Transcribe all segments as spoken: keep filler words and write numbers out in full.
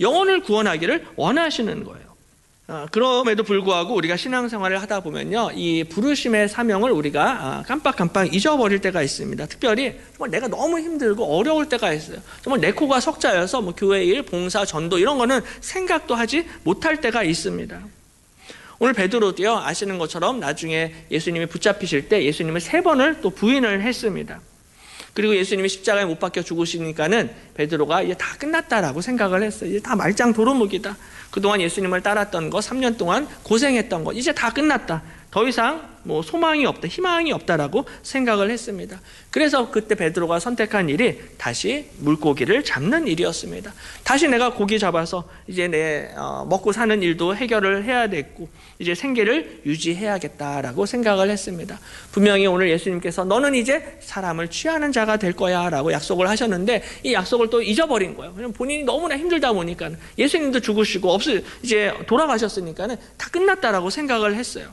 영혼을 구원하기를 원하시는 거예요. 어, 그럼에도 불구하고 우리가 신앙생활을 하다 보면요, 이 부르심의 사명을 우리가 깜빡깜빡 잊어버릴 때가 있습니다. 특별히 정말 내가 너무 힘들고 어려울 때가 있어요. 정말 내 코가 석자여서 뭐 교회 일, 봉사, 전도 이런 거는 생각도 하지 못할 때가 있습니다. 오늘 베드로도요, 아시는 것처럼 나중에 예수님이 붙잡히실 때 예수님을 세 번을 또 부인을 했습니다. 그리고 예수님이 십자가에 못 박혀 죽으시니까는 베드로가 이제 다 끝났다라고 생각을 했어요. 이제 다 말짱 도루묵이다. 그동안 예수님을 따랐던 거, 삼 년 동안 고생했던 거, 이제 다 끝났다. 더 이상 뭐 소망이 없다, 희망이 없다라고 생각을 했습니다. 그래서 그때 베드로가 선택한 일이 다시 물고기를 잡는 일이었습니다. 다시 내가 고기 잡아서 이제 내 어, 먹고 사는 일도 해결을 해야 됐고 이제 생계를 유지해야겠다라고 생각을 했습니다. 분명히 오늘 예수님께서 너는 이제 사람을 취하는 자가 될 거야 라고 약속을 하셨는데 이 약속을 또 잊어버린 거예요. 왜냐면 본인이 너무나 힘들다 보니까 예수님도 죽으시고 없을 이제 돌아가셨으니까는 다 끝났다라고 생각을 했어요.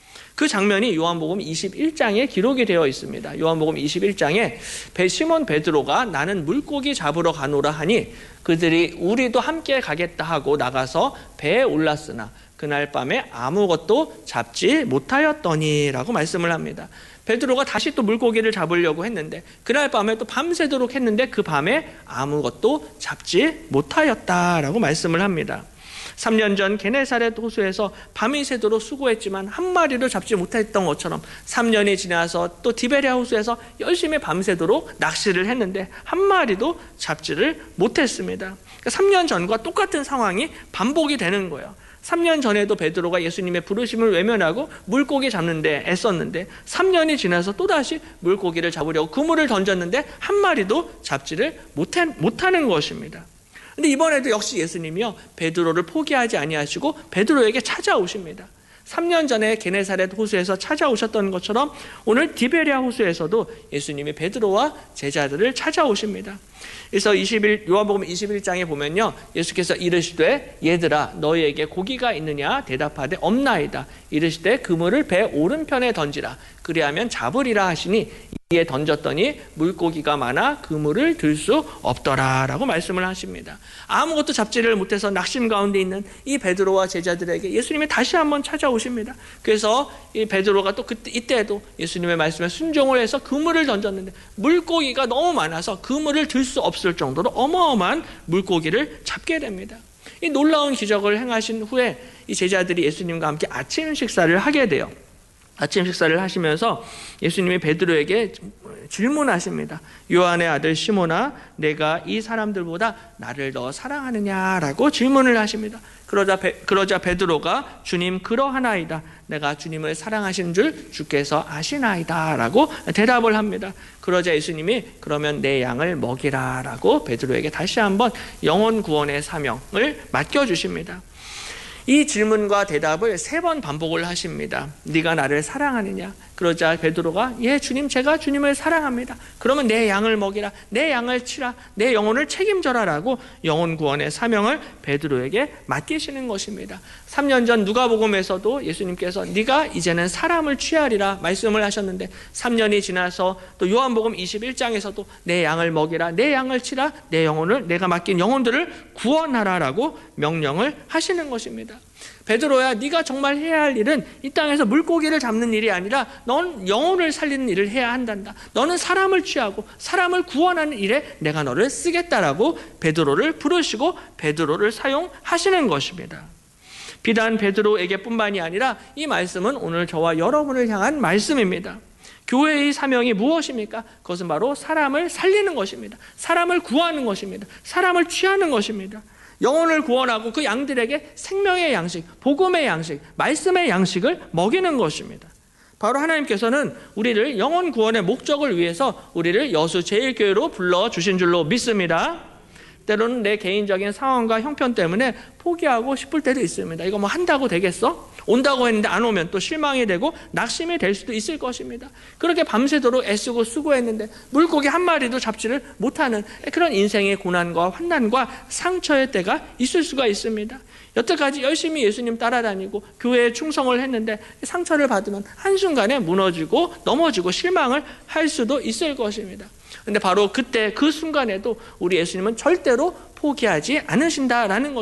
그 장면이 요한복음 이십일 장에 기록이 되어 있습니다. 요한복음 이십일 장에 시몬 베드로가 나는 물고기 잡으러 가노라 하니 그들이 우리도 함께 가겠다 하고 나가서 배에 올랐으나 그날 밤에 아무것도 잡지 못하였더니라고 말씀을 합니다. 베드로가 다시 또 물고기를 잡으려고 했는데 그날 밤에 또 밤새도록 했는데 그 밤에 아무것도 잡지 못하였다라고 말씀을 합니다. 삼 년 전 게네사렛 호수에서 밤이 새도록 수고했지만 한 마리도 잡지 못했던 것처럼 삼 년이 지나서 또 디베랴 호수에서 열심히 밤새도록 낚시를 했는데 한 마리도 잡지를 못했습니다. 그러니까 삼 년 전과 똑같은 상황이 반복이 되는 거예요. 삼 년 전에도 베드로가 예수님의 부르심을 외면하고 물고기 잡는데 애썼는데 삼 년이 지나서 또다시 물고기를 잡으려고 그물을 던졌는데 한 마리도 잡지를 못해, 못하는 것입니다. 근데 이번에도 역시 예수님이요, 베드로를 포기하지 아니하시고 베드로에게 찾아오십니다. 삼 년 전에 게네사렛 호수에서 찾아오셨던 것처럼 오늘 디베랴 호수에서도 예수님이 베드로와 제자들을 찾아오십니다. 그래서 이십일, 요한복음 이십일 장에 보면요, 예수께서 이르시되 얘들아 너희에게 고기가 있느냐 대답하되 없나이다. 이르시되 그물을 배 오른편에 던지라. 그리하면 잡으리라 하시니 이에 던졌더니 물고기가 많아 그물을 들 수 없더라라고 말씀을 하십니다. 아무것도 잡지를 못해서 낙심 가운데 있는 이 베드로와 제자들에게 예수님이 다시 한번 찾아오십니다. 그래서 이 베드로가 또 그때 이때도 예수님의 말씀에 순종을 해서 그물을 던졌는데 물고기가 너무 많아서 그물을 들 수 없을 정도로 어마어마한 물고기를 잡게 됩니다. 이 놀라운 기적을 행하신 후에 이 제자들이 예수님과 함께 아침 식사를 하게 돼요. 아침 식사를 하시면서 예수님이 베드로에게 질문하십니다. 요한의 아들 시몬아, 내가 이 사람들보다 나를 더 사랑하느냐라고 질문을 하십니다. 그러자, 베, 그러자 베드로가 주님 그러하나이다. 내가 주님을 사랑하신 줄 주께서 아시나이다 라고 대답을 합니다. 그러자 예수님이 그러면 내 양을 먹이라 라고 베드로에게 다시 한번 영혼 구원의 사명을 맡겨주십니다. 이 질문과 대답을 세 번 반복을 하십니다. 네가 나를 사랑하느냐? 그러자 베드로가 예 주님 제가 주님을 사랑합니다. 그러면 내 양을 먹이라, 내 양을 치라, 내 영혼을 책임져라 라고 영혼 구원의 사명을 베드로에게 맡기시는 것입니다. 삼 년 전 누가복음에서도 예수님께서 네가 이제는 사람을 취하리라 말씀을 하셨는데 삼 년이 지나서 또 요한복음 이십일 장에서도 내 양을 먹이라, 내 양을 치라, 내 영혼을 내가 맡긴 영혼들을 구원하라 라고 명령을 하시는 것입니다. 베드로야, 네가 정말 해야 할 일은 이 땅에서 물고기를 잡는 일이 아니라 넌 영혼을 살리는 일을 해야 한단다. 너는 사람을 취하고 사람을 구원하는 일에 내가 너를 쓰겠다라고 베드로를 부르시고 베드로를 사용하시는 것입니다. 비단 베드로에게 뿐만이 아니라 이 말씀은 오늘 저와 여러분을 향한 말씀입니다. 교회의 사명이 무엇입니까? 그것은 바로 사람을 살리는 것입니다. 사람을 구하는 것입니다. 사람을 취하는 것입니다. 영혼을 구원하고 그 양들에게 생명의 양식, 복음의 양식, 말씀의 양식을 먹이는 것입니다. 바로 하나님께서는 우리를 영혼 구원의 목적을 위해서 우리를 여수 제일교회로 불러주신 줄로 믿습니다. 때로는 내 개인적인 상황과 형편 때문에 포기하고 싶을 때도 있습니다. 이거 뭐 한다고 되겠어? 온다고 했는데 안 오면 또 실망이 되고 낙심이 될 수도 있을 것입니다. 그렇게 밤새도록 애쓰고 수고했는데 물고기 한 마리도 잡지를 못하는 그런 인생의 고난과 환난과 상처의 때가 있을 수가 있습니다. 여태까지 열심히 예수님 따라다니고 교회에 충성을 했는데 상처를 받으면 한순간에 무너지고 넘어지고 실망을 할 수도 있을 것입니다. 근데 바로 그때 그 순간에도 우리 예수님은 절대로 포기하지 않으신다라는 것.